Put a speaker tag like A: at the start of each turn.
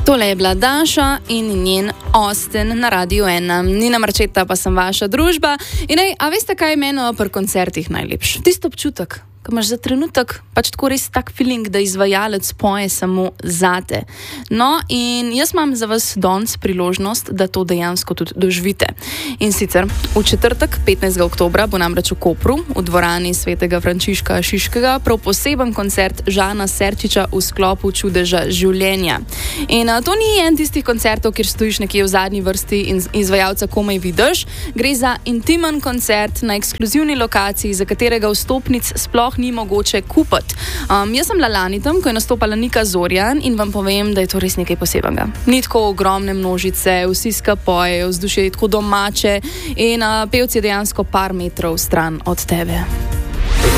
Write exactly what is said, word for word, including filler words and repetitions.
A: Tole je bila Daša in njen Austin na Radiu ena. Nina Marčeta pa sem vaša družba. In ej, a veste, kaj je meni pri koncertih najlepše? Tisto občutek, ko imaš za trenutek pač tako res tak feeling, da izvajalec poje samo zate. No, in jaz imam za vas danes priložnost, da to dejansko tudi doživite. In sicer v četrtek, petnajstega oktobra, bo namreč v Kopru, v dvorani svetega Frančiška Šiškega, prav poseben koncert Žana Serčiča v sklopu Čudeža življenja. In a, to ni en tistih koncertov, kjer stojiš nekje v zadnji vrsti in izvajalca komaj vidiš. Gre za intimen koncert na ekskluzivni lokaciji, za katerega vstopnic sploh ni mogoče kupiti. Um, jaz sem lani tam, ko je nastopala Nika Zorjan in vam povem, da je to res nekaj posebnega. Ni tako ogromne množice, vsi skapojejo, vzdušje je tako domače in uh, pevci je dejansko par metrov stran od tebe.